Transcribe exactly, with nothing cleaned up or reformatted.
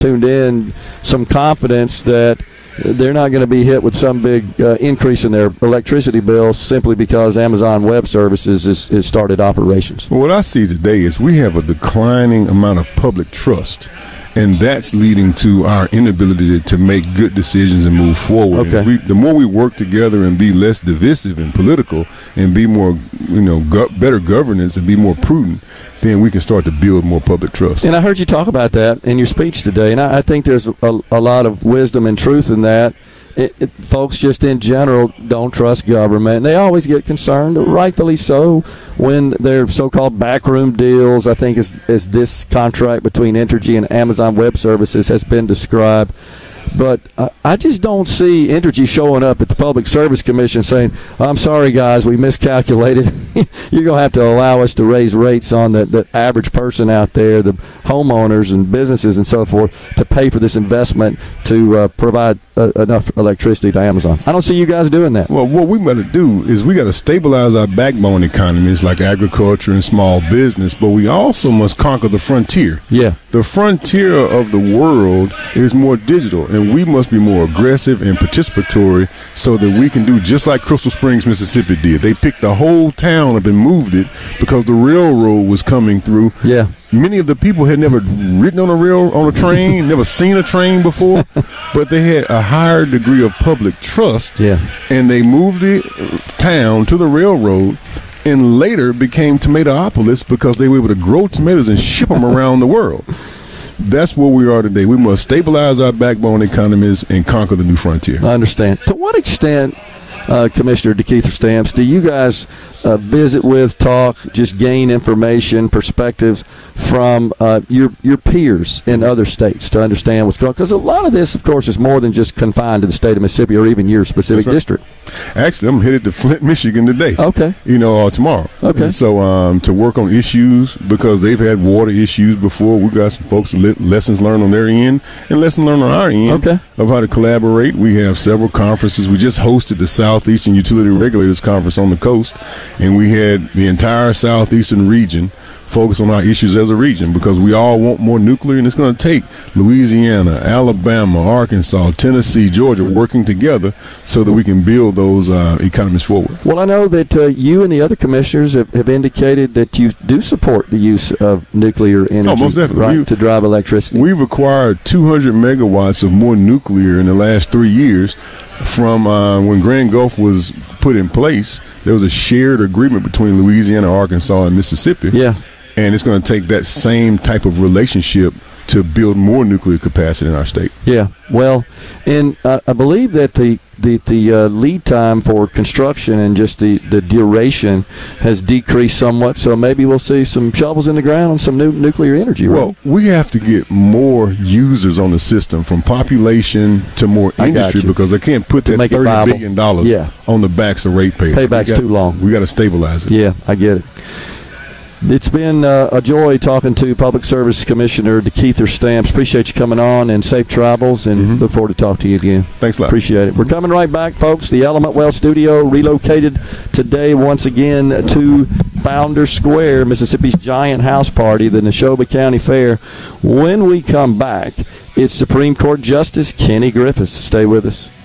tuned in some confidence that they're not going to be hit with some big uh, increase in their electricity bill simply because Amazon Web Services has, has started operations. Well, what I see today is we have a declining amount of public trust, and that's leading to our inability to, to make good decisions and move forward. Okay. And we, the more we work together and be less divisive and political and be more, you know, go, better governance and be more prudent, then we can start to build more public trust. And I heard you talk about that in your speech today, and I, I think there's a, a lot of wisdom and truth in that. It, it, folks just in general don't trust government. They always get concerned, rightfully so, when their so-called backroom deals, I think as, as this contract between Entergy and Amazon Web Services has been described. But uh, I just don't see Entergy showing up at the Public Service Commission saying, I'm sorry, guys, we miscalculated. You're going to have to allow us to raise rates on the, the average person out there, the homeowners and businesses and so forth, to pay for this investment to uh, provide uh, enough electricity to Amazon. I don't see you guys doing that. Well, what we got to do is we got to stabilize our backbone economies like agriculture and small business, but we also must conquer the frontier. Yeah. The frontier of the world is more digital, and we must be more aggressive and participatory so that we can do just like Crystal Springs, Mississippi did. They picked the whole town up and moved it because the railroad was coming through. Yeah. Many of the people had never ridden on a rail on a train, never seen a train before, but they had a higher degree of public trust. Yeah. And they moved the town to the railroad, and later became Tomatoopolis because they were able to grow tomatoes and ship them around the world. That's where we are today. We must stabilize our backbone economies and conquer the new frontier. I understand. To what extent, uh, Commissioner DeKeither Stamps, do you guys uh, visit with, talk, just gain information, perspectives from uh, your your peers in other states to understand what's going on? Because a lot of this, of course, is more than just confined to the state of Mississippi or even your specific right. district. Actually, I'm headed to Flint, Michigan today. Okay. You know, uh, tomorrow. Okay. And so um, to work on issues because they've had water issues before. We got some folks le- lessons learned on their end and lessons learned on our end okay. of how to collaborate. We have several conferences. We just hosted the Southeastern Utility Regulators Conference on the coast, and we had the entire Southeastern region focus on our issues as a region because we all want more nuclear, and it's going to take Louisiana, Alabama, Arkansas, Tennessee, Georgia working together so that we can build those uh, economies forward. Well, I know that uh, you and the other commissioners have, have indicated that you do support the use of nuclear energy oh, most definitely. Right, we, to drive electricity. We've acquired two hundred megawatts of more nuclear in the last three years from uh, when Grand Gulf was put in place. There was a shared agreement between Louisiana, Arkansas, and Mississippi. Yeah. And it's going to take that same type of relationship to build more nuclear capacity in our state. Yeah, well, and uh, I believe that the the, the uh, lead time for construction and just the, the duration has decreased somewhat, so maybe we'll see some shovels in the ground on some new nuclear energy, right? Well, we have to get more users on the system, from population to more industry, because they can't put to that thirty billion dollars yeah. on the backs of ratepayers. Payback's got, too long. We got to stabilize it. Yeah, I get it. It's been uh, a joy talking to Public Service Commissioner DeKeither Stamps. Appreciate you coming on, and safe travels, and mm-hmm. look forward to talking to you again. Thanks a lot. Appreciate it. We're coming right back, folks. The Element Well Studio relocated today once again to Founder Square, Mississippi's giant house party, the Neshoba County Fair. When we come back, it's Supreme Court Justice Kenny Griffiths. Stay with us.